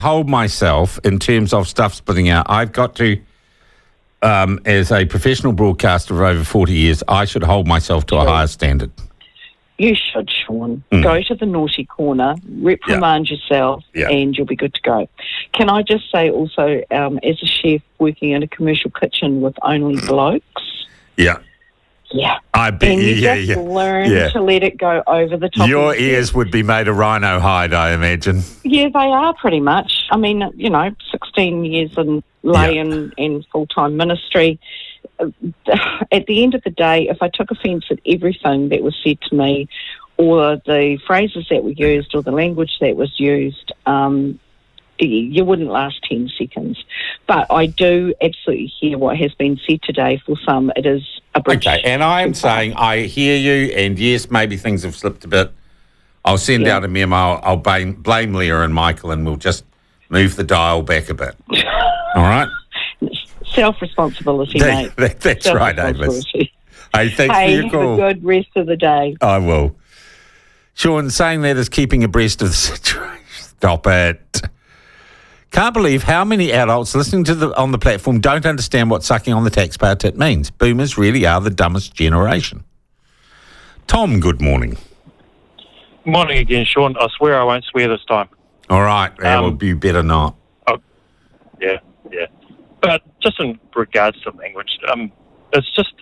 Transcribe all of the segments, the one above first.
hold myself in terms of stuff splitting out. I've got to, as a professional broadcaster of over 40 years, I should hold myself to a higher standard. You should, Sean. Go to the naughty corner, reprimand yourself, and you'll be good to go. Can I just say also, as a chef working in a commercial kitchen with only blokes... Yeah. I bet and you just learn to let it go over the top. Your ears would be made of rhino hide, I imagine. Yeah, they are pretty much. I mean, 16 years in lay and full-time ministry. At the end of the day, if I took offence at everything that was said to me, or the phrases that were used, or the language that was used, you wouldn't last 10 seconds. But I do absolutely hear what has been said today. For some, it is a bridge. Okay, and I am saying I hear you, and yes, maybe things have slipped a bit. I'll send out a memo. I'll blame Leah and Michael, and we'll just move the dial back a bit. All right? Self-responsibility, mate. That's right, Avis. Hey, thanks for your call. Have a good rest of the day. I will. Sean, saying that is keeping abreast of the situation. Stop it. Can't believe how many adults listening to on the platform don't understand what sucking on the taxpayer tit means. Boomers really are the dumbest generation. Tom, good morning. Morning again, Sean. I swear I won't swear this time. All right. Well, you better not. Yeah. But just in regards to language, it's just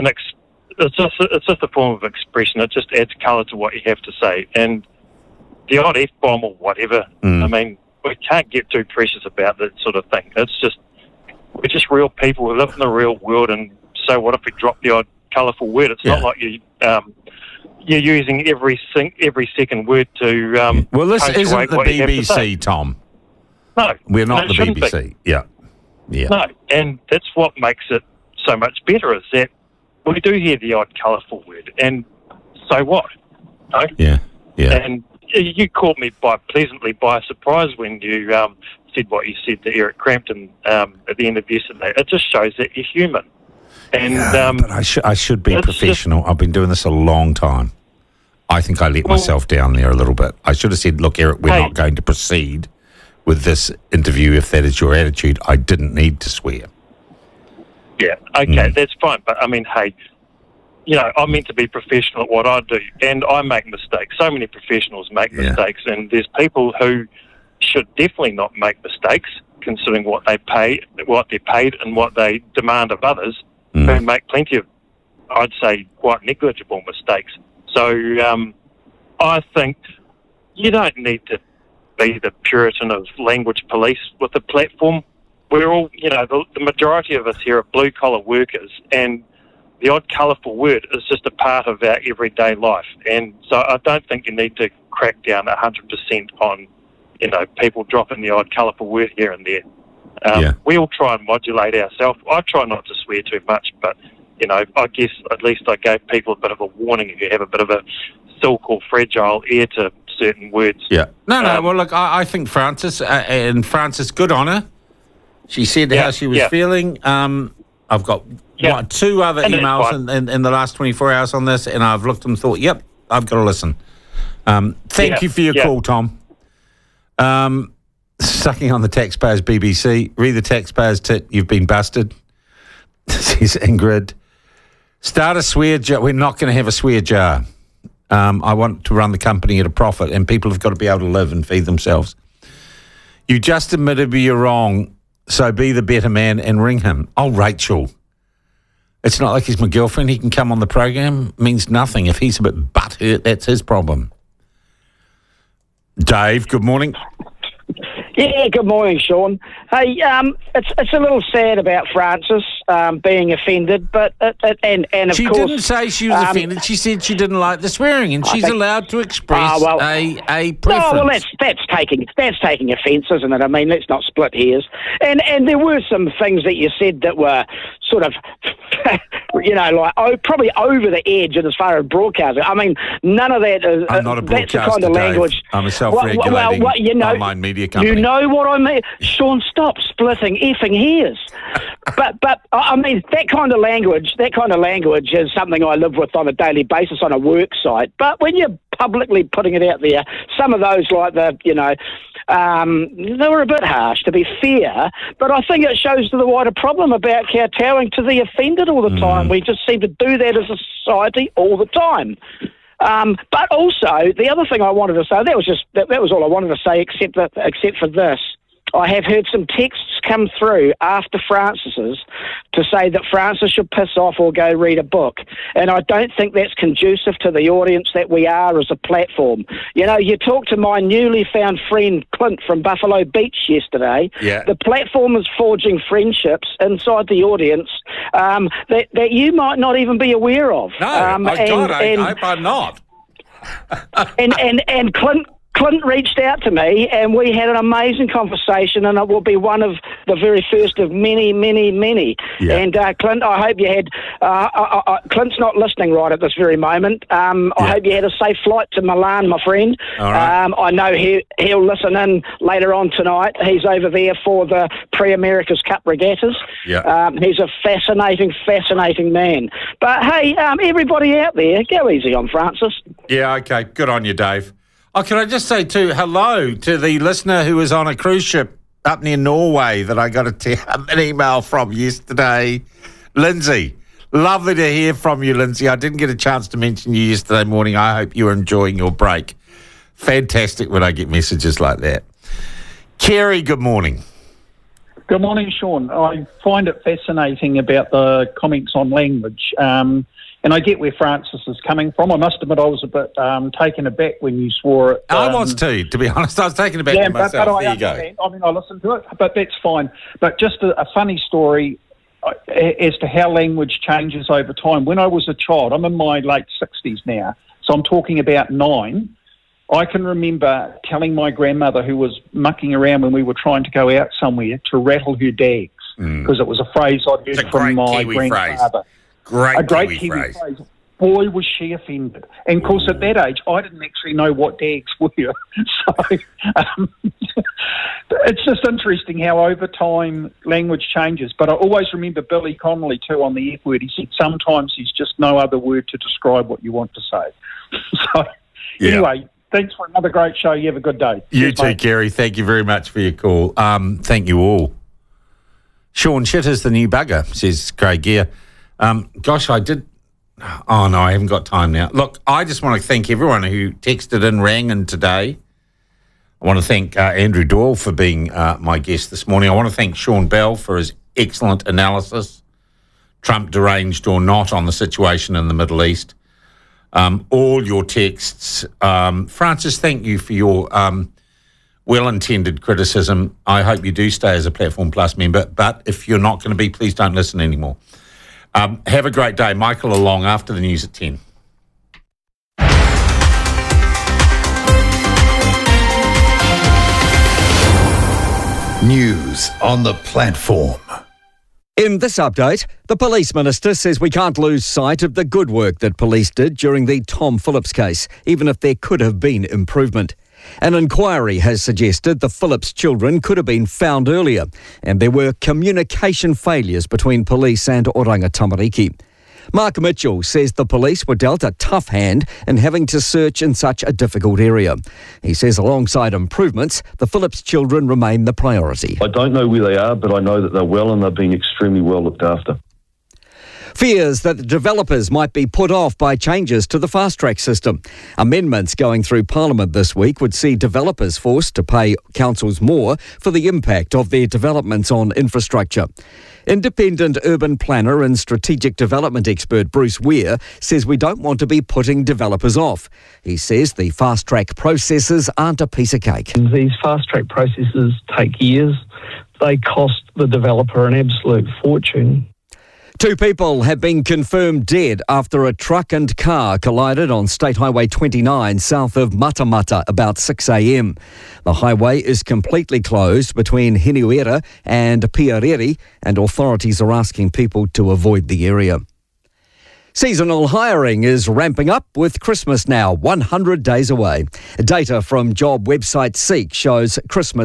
it's just a form of expression. It just adds colour to what you have to say. And the odd F-bomb or whatever, I mean, we can't get too precious about that sort of thing. We're just real people who live in the real world, and so what if we drop the odd colourful word? It's not like you're using every second word to... well, this isn't the BBC, Tom. No. We're not the BBC. Yeah. No, and that's what makes it so much better, is that we do hear the odd colourful word, and so what? No? Yeah. And you caught me pleasantly by surprise when you said what you said to Eric Crampton at the end of yesterday. It just shows that you're human. And but I should be professional. I've been doing this a long time. I think I let myself down there a little bit. I should have said, look, Eric, we're not going to proceed with this interview if that is your attitude. I didn't need to swear. Yeah, okay, that's fine. But, I mean, hey, I'm meant to be professional at what I do, and I make mistakes. So many professionals make mistakes, and there's people who should definitely not make mistakes, considering what they're paid, and what they demand of others, who make plenty of, I'd say, quite negligible mistakes. So I think you don't need to be the Puritan of language police with the platform. We're all, the majority of us here are blue-collar workers, and the odd colourful word is just a part of our everyday life. And so I don't think you need to crack down 100% on, people dropping the odd colourful word here and there. We all try and modulate ourselves. I try not to swear too much, but, I guess at least I gave people a bit of a warning if you have a bit of a silk or fragile ear to certain words. Yeah. No, well, look, I think Frances, good on her. She said how she was feeling. I've got two other emails in the last 24 hours on this, and I've looked and thought, yep, I've got to listen. Thank you for your call, Tom. Sucking on the taxpayers BBC. Read the taxpayers tit. You've been busted. Says Ingrid. Start a swear jar. We're not going to have a swear jar. I want to run the company at a profit, and people have got to be able to live and feed themselves. You just admitted you're wrong, so be the better man and ring him. Oh, Rachel. It's not like he's my girlfriend. He can come on the program. It means nothing. If he's a bit butthurt, that's his problem. Dave, good morning. Yeah, good morning, Sean. Hey, it's a little sad about Frances being offended, but and of she course she didn't say she was offended. She said she didn't like the swearing, and she's allowed to express a preference. No, well, that's taking offence, isn't it? I mean, let's not split hairs. And there were some things that you said that were sort of, probably over the edge as far as broadcasting. I mean, none of that is. I'm not a broadcaster, that's the kind of language. Dave. I'm a self-regulating online media company. You know what I mean? Sean, stop splitting effing hairs. But I mean, that kind of language is something I live with on a daily basis on a work site. But when you're publicly putting it out there, some of those like the, They were a bit harsh, to be fair, but I think it shows the wider problem about kowtowing to the offended all the time. We just seem to do that as a society all the time. But also, the other thing I wanted to say, that was all I wanted to say, except for this. I have heard some texts come through after Francis's to say that Francis should piss off or go read a book. And I don't think that's conducive to the audience that we are as a platform. You know, you talked to my newly found friend Clint from Buffalo Beach yesterday. Yeah. The platform is forging friendships inside the audience that you might not even be aware of. No, I hope I'm not. and Clint reached out to me and we had an amazing conversation, and it will be one of the very first of many, many, many. Yeah. And Clint, I hope you had... Clint's not listening right at this very moment. I hope you had a safe flight to Milan, my friend. All right. I know he'll listen in later on tonight. He's over there for the Pre-Americas Cup regattas. Yeah. He's a fascinating, fascinating man. But hey, everybody out there, go easy on Francis. Yeah, okay. Good on you, Dave. Oh, can I just say too, hello to the listener who was on a cruise ship up near Norway that I got an email from yesterday. Lindsay, lovely to hear from you, Lindsay. I didn't get a chance to mention you yesterday morning. I hope you were enjoying your break. Fantastic when I get messages like that. Kerry, good morning. Good morning, Sean. I find it fascinating about the comments on language. And I get where Francis is coming from. I must admit I was a bit taken aback when you swore it. I was too, to be honest. I was taken aback myself. But there you go. I mean, I listened to it, but that's fine. But just a funny story as to how language changes over time. When I was a child, I'm in my late 60s now, so I'm talking about 9. I can remember telling my grandmother, who was mucking around when we were trying to go out somewhere, to rattle her dags, because it was a phrase I'd heard from my grandfather. A great Kiwi phrase. Boy, was she offended. And, of course, at that age, I didn't actually know what dags were. So it's just interesting how over time language changes. But I always remember Billy Connolly, too, on the F word. He said sometimes there's just no other word to describe what you want to say. So, anyway, thanks for another great show. You have a good day. You too, Kerry. Thank you very much for your call. Thank you all. Sean, shit is the new bugger, says Craig Gear. Gosh, I did... Oh, no, I haven't got time now. Look, I just want to thank everyone who texted and rang in today. I want to thank Andrew Doyle for being my guest this morning. I want to thank Sean Bell for his excellent analysis, Trump deranged or not, on the situation in the Middle East. All your texts. Francis, thank you for your well-intended criticism. I hope you do stay as a Platform Plus member, but if you're not going to be, please don't listen anymore. Have a great day. Michael along after the news at 10. News on the Platform. In this update, the Police Minister says we can't lose sight of the good work that police did during the Tom Phillips case, even if there could have been improvement. An inquiry has suggested the Phillips children could have been found earlier, and there were communication failures between police and Oranga Tamariki. Mark Mitchell says the police were dealt a tough hand in having to search in such a difficult area. He says alongside improvements, the Phillips children remain the priority. I don't know where they are, but I know that they're well and they're being extremely well looked after. Fears that developers might be put off by changes to the fast-track system. Amendments going through Parliament this week would see developers forced to pay councils more for the impact of their developments on infrastructure. Independent urban planner and strategic development expert Bruce Weir says we don't want to be putting developers off. He says the fast-track processes aren't a piece of cake. These fast-track processes take years. They cost the developer an absolute fortune. 2 people have been confirmed dead after a truck and car collided on State Highway 29 south of Matamata about 6 a.m. The highway is completely closed between Henuera and Piareri, and authorities are asking people to avoid the area. Seasonal hiring is ramping up with Christmas now 100 days away. Data from job website Seek shows Christmas